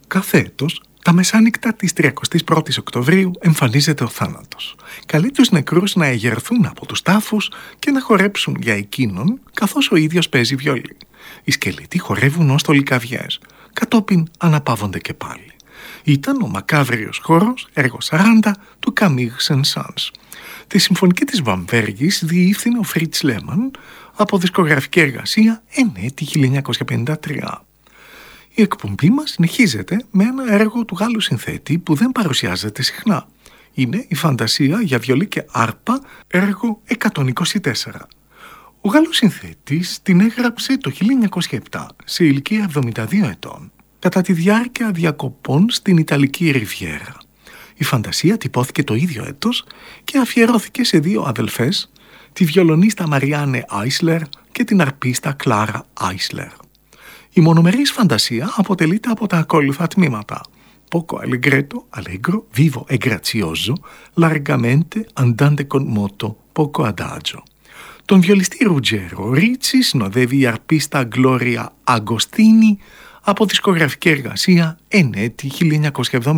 Κάθε έτος, τα μεσάνυχτα της 31ης Οκτωβρίου εμφανίζεται ο θάνατος. Καλεί τους νεκρούς να εγερθούν από τους τάφους και να χορέψουν για εκείνον, καθώς ο ίδιος παίζει βιολί. Οι σκελετοί χορεύουν ως τολικαβιές, κατόπιν αναπαύονται και πάλι. Ήταν ο μακάβριος χώρος, έργο 40 του Camille Saint-Saëns. Τη συμφωνική της Βαμβέργης διεύθυνε ο Φρίτς Λέμαν από δισκογραφική εργασία εν έτη 1953. Η εκπομπή μας συνεχίζεται με ένα έργο του Γάλλου συνθέτη που δεν παρουσιάζεται συχνά. Είναι η Φαντασία για βιολί και άρπα, έργο 124. Ο Γάλλος συνθέτης την έγραψε το 1907 σε ηλικία 72 ετών, κατά τη διάρκεια διακοπών στην Ιταλική Ριβιέρα. Η Φαντασία τυπώθηκε το ίδιο έτος και αφιερώθηκε σε δύο αδελφές, τη βιολονίστα Μαριάνε Άισλερ και την αρπίστα Κλάρα Άισλερ. Η μονομερής Φαντασία αποτελείται από τα ακόλουθα τμήματα: Poco allegretto, allegro, vivo e grazioso, largamente andante con moto, poco adagio. Τον βιολιστή Ρουτζέρο Ρίτσι συνοδεύει η αρπίστα Γκλώρια Αγκοστίνη από δισκογραφική εργασία εν έτη 1970.